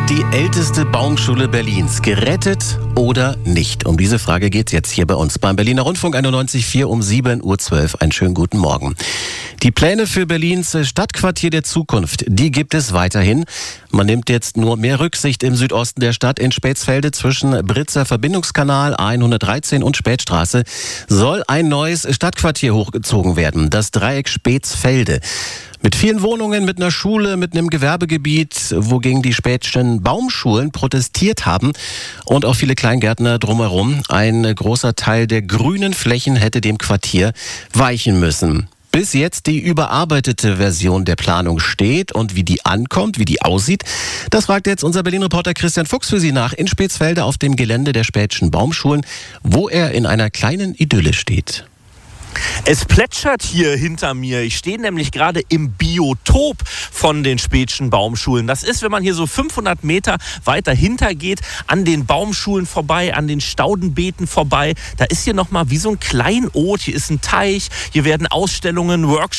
Die älteste Baumschule Berlins, gerettet oder nicht? Um diese Frage geht es jetzt hier bei uns beim Berliner Rundfunk 91.4 um 7.12 Uhr. Einen schönen guten Morgen. Die Pläne für Berlins Stadtquartier der Zukunft, die gibt es weiterhin. Man nimmt jetzt nur mehr Rücksicht im Südosten der Stadt. In Spätsfelde zwischen Britzer Verbindungskanal A113 und Spätstraße soll ein neues Stadtquartier hochgezogen werden. Das Dreieck Spätsfelde. Mit vielen Wohnungen, mit einer Schule, mit einem Gewerbegebiet, wogegen die Spätschen Baumschulen protestiert haben und auch viele Kleingärtner drumherum. Ein großer Teil der grünen Flächen hätte dem Quartier weichen müssen. Bis jetzt die überarbeitete Version der Planung steht und wie die ankommt, wie die aussieht, das fragt jetzt unser Berlin-Reporter Christian Fuchs für Sie nach in Spätsfelde auf dem Gelände der Spätschen Baumschulen, wo er in einer kleinen Idylle steht. Es plätschert hier hinter mir. Ich stehe nämlich gerade im Biotop von den Spätschen Baumschulen. Das ist, wenn man hier so 500 Meter weiter hinter geht, an den Baumschulen vorbei, an den Staudenbeeten vorbei. Da ist hier nochmal wie so ein Kleinod. Hier ist ein Teich, hier werden Ausstellungen, Workshops